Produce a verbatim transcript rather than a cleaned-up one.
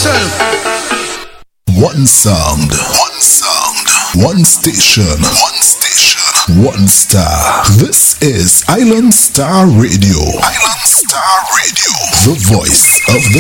One sound, one sound, one station, one station, one star. This is Island Star Radio. Island Star Radio, the voice of the